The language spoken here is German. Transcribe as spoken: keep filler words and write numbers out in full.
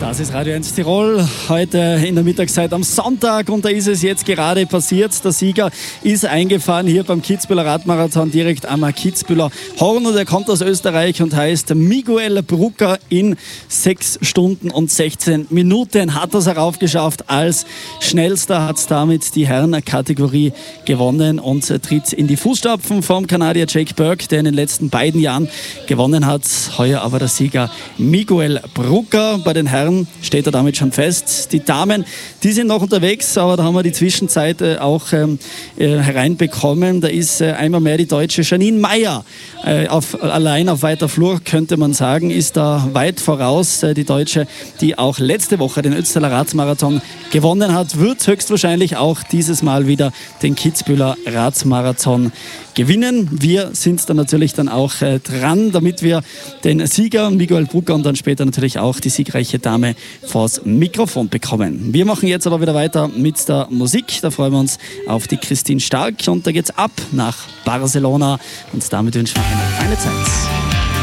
Das ist Radio eins Tirol, heute in der Mittagszeit am Sonntag und da ist es jetzt gerade passiert. Der Sieger ist eingefahren hier beim Kitzbüheler Radmarathon direkt am Kitzbüheler Horn und er kommt aus Österreich und heißt Miguel Brucker. In sechs Stunden und sechzehn Minuten hat er es heraufgeschafft. Als schnellster hat damit die Herrenkategorie gewonnen und tritt in die Fußstapfen vom Kanadier Jake Burke, der in den letzten beiden Jahren gewonnen hat. Heuer aber der Sieger Miguel Brucker. Bei den Herren steht er damit schon fest. Die Damen, die sind noch unterwegs, aber da haben wir die Zwischenzeit äh, auch ähm, äh, hereinbekommen. Da ist äh, einmal mehr die Deutsche Janine Meyer. Äh, auf, allein auf weiter Flur, könnte man sagen, ist da weit voraus. Äh, die Deutsche, die auch letzte Woche den Ötztaler Radmarathon gewonnen hat, wird höchstwahrscheinlich auch dieses Mal wieder den Kitzbüheler Radmarathon gewinnen. Wir sind dann natürlich dann auch äh, dran, damit wir den Sieger Miguel Brucker und dann später natürlich auch die siegreiche Dame vors Mikrofon bekommen. Wir machen jetzt aber wieder weiter mit der Musik. Da freuen wir uns auf die Christine Stark und da geht's ab nach Barcelona und damit wünschen wir eine feine Zeit.